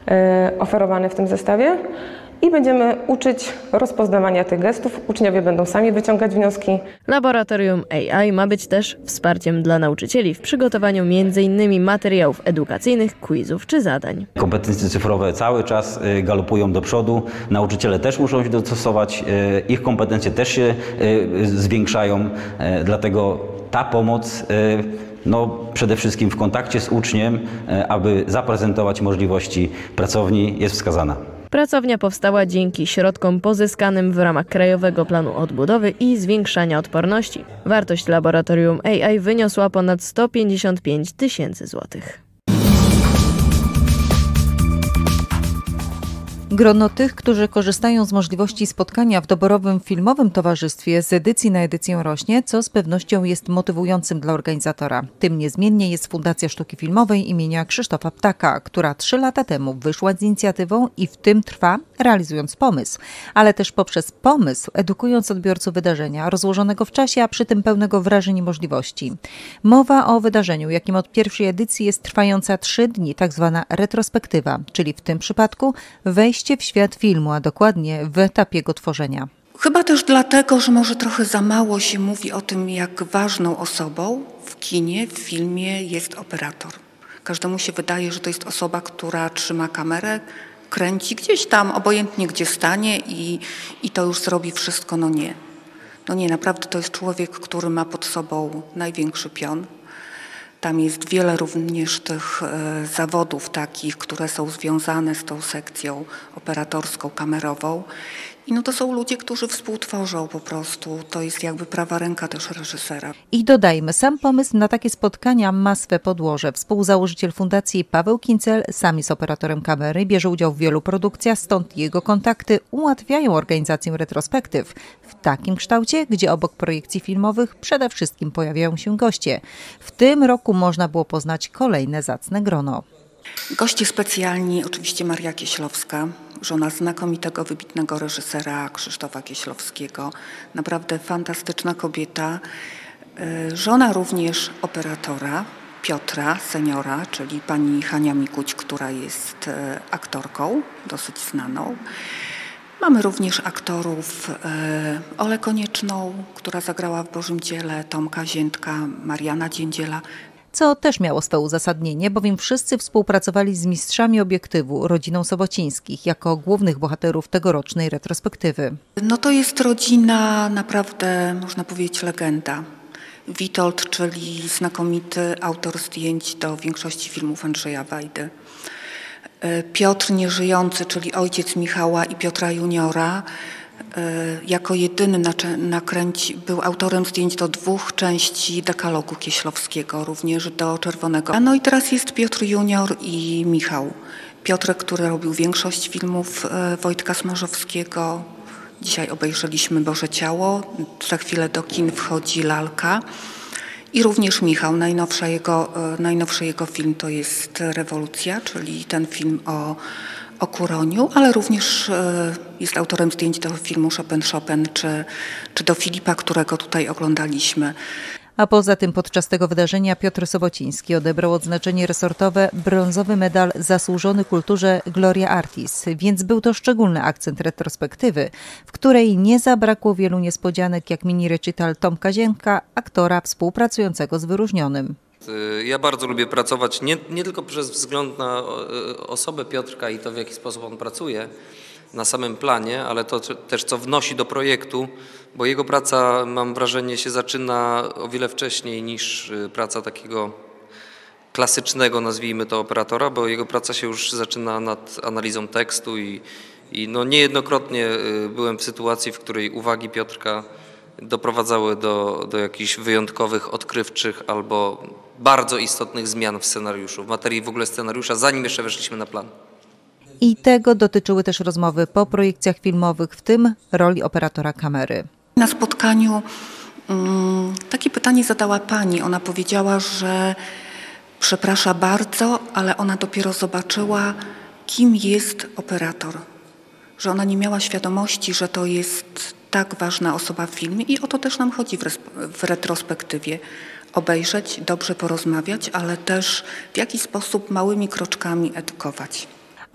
oferowane w tym zestawie. I będziemy uczyć rozpoznawania tych gestów. Uczniowie będą sami wyciągać wnioski. Laboratorium AI ma być też wsparciem dla nauczycieli w przygotowaniu m.in. materiałów edukacyjnych, quizów czy zadań. Kompetencje cyfrowe cały czas galopują do przodu. Nauczyciele też muszą się dostosować. Ich kompetencje też się zwiększają. Dlatego ta pomoc przede wszystkim w kontakcie z uczniem, aby zaprezentować możliwości pracowni, jest wskazana. Pracownia powstała dzięki środkom pozyskanym w ramach Krajowego Planu Odbudowy i Zwiększania Odporności. Wartość laboratorium AI wyniosła ponad 155 000 złotych. Grono tych, którzy korzystają z możliwości spotkania w doborowym filmowym towarzystwie z edycji na edycję rośnie, co z pewnością jest motywującym dla organizatora. Tym niezmiennie jest Fundacja Sztuki Filmowej imienia Krzysztofa Ptaka, która 3 lata temu wyszła z inicjatywą i w tym trwa, realizując pomysł, ale też poprzez pomysł edukując odbiorców wydarzenia, rozłożonego w czasie, a przy tym pełnego wrażeń i możliwości. Mowa o wydarzeniu, jakim od pierwszej edycji jest trwająca 3 dni, tak zwana retrospektywa, czyli w tym przypadku wejście w świat filmu, a dokładnie w etapie jego tworzenia. Chyba też dlatego, że może trochę za mało się mówi o tym, jak ważną osobą w kinie, w filmie jest operator. Każdemu się wydaje, że to jest osoba, która trzyma kamerę, kręci gdzieś tam, obojętnie gdzie stanie i to już zrobi wszystko. No nie, naprawdę to jest człowiek, który ma pod sobą największy pion. Tam jest wiele również tych zawodów takich, które są związane z tą sekcją operatorską, kamerową. I to są ludzie, którzy współtworzą po prostu. To jest jakby prawa ręka też reżysera. I dodajmy, sam pomysł na takie spotkania ma swe podłoże. Współzałożyciel fundacji Paweł Kincel sam jest operatorem kamery, bierze udział w wielu produkcjach, stąd jego kontakty ułatwiają organizację retrospektyw w takim kształcie, gdzie obok projekcji filmowych przede wszystkim pojawiają się goście. W tym roku można było poznać kolejne zacne grono. Goście specjalni, oczywiście Maria Kieślowska, żona znakomitego, wybitnego reżysera Krzysztofa Kieślowskiego. Naprawdę fantastyczna kobieta. Żona również operatora Piotra, seniora, czyli pani Hania Mikuć, która jest aktorką dosyć znaną. Mamy również aktorów Olę Konieczną, która zagrała w Bożym Dziele, Tomka Ziętka, Mariana Dziędziela. Co też miało swe uzasadnienie, bowiem wszyscy współpracowali z mistrzami obiektywu, rodziną Sobocińskich, jako głównych bohaterów tegorocznej retrospektywy. To jest rodzina naprawdę, można powiedzieć, legenda. Witold, czyli znakomity autor zdjęć do większości filmów Andrzeja Wajdy. Piotr nieżyjący, czyli ojciec Michała i Piotra Juniora, jako jedyny był autorem zdjęć do 2 części dekalogu Kieślowskiego, również do Czerwonego. No i teraz jest Piotr Junior i Michał. Piotrek, który robił większość filmów Wojtka Smarzowskiego. Dzisiaj obejrzeliśmy Boże Ciało, za chwilę do kin wchodzi Lalka. I również Michał, najnowszy jego film to jest Rewolucja, czyli ten film o Kuroniu, ale również jest autorem zdjęć do filmu Chopin czy do Filipa, którego tutaj oglądaliśmy. A poza tym podczas tego wydarzenia Piotr Sobociński odebrał odznaczenie resortowe brązowy medal zasłużony kulturze Gloria Artis, więc był to szczególny akcent retrospektywy, w której nie zabrakło wielu niespodzianek, jak mini recital Tomka Ziętka, aktora współpracującego z wyróżnionym. Ja bardzo lubię pracować nie tylko przez wzgląd na osobę Piotrka i to, w jaki sposób on pracuje na samym planie, ale to też, co wnosi do projektu, bo jego praca, mam wrażenie, się zaczyna o wiele wcześniej niż praca takiego klasycznego, nazwijmy to, operatora, bo jego praca się już zaczyna nad analizą tekstu i niejednokrotnie byłem w sytuacji, w której uwagi Piotrka doprowadzały do jakichś wyjątkowych, odkrywczych albo bardzo istotnych zmian w scenariuszu, w materii w ogóle scenariusza, zanim jeszcze weszliśmy na plan. I tego dotyczyły też rozmowy po projekcjach filmowych, w tym roli operatora kamery. Na spotkaniu takie pytanie zadała pani. Ona powiedziała, że przeprasza bardzo, ale ona dopiero zobaczyła, kim jest operator. Że ona nie miała świadomości, że to jest tak ważna osoba w filmie i o to też nam chodzi w retrospektywie. Obejrzeć, dobrze porozmawiać, ale też w jakiś sposób małymi kroczkami edukować.